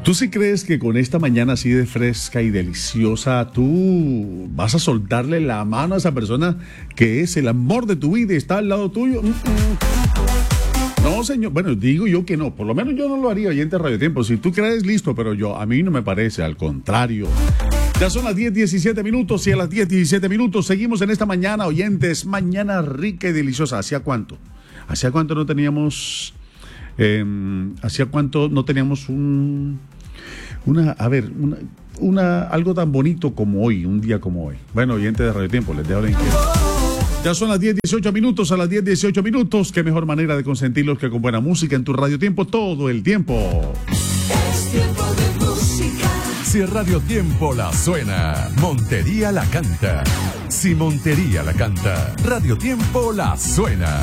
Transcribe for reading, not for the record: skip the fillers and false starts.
¿Tú sí crees que con esta mañana así de fresca y deliciosa tú vas a soltarle la mano a esa persona que es el amor de tu vida y está al lado tuyo? No, señor. Bueno, digo yo que no. Por lo menos yo no lo haría, oyente Radio Tiempo. Si tú crees, listo, pero a mí no me parece, al contrario. Ya son las 10:17 minutos y a las 10:17 minutos seguimos en esta mañana, oyentes. Mañana rica y deliciosa. ¿Hacía cuánto? ¿Hacía cuánto no teníamos... ¿Hacía cuánto no teníamos algo tan bonito como hoy, un día como hoy? Bueno, oyente de Radio Tiempo, les dejo la inquietud. Ya son las 10:18 minutos, a las 10:18 minutos. Qué mejor manera de consentirlos que con buena música en tu Radio Tiempo todo el tiempo. Es tiempo de música. Si Radio Tiempo la suena, Montería la canta. Si Montería la canta, Radio Tiempo la suena.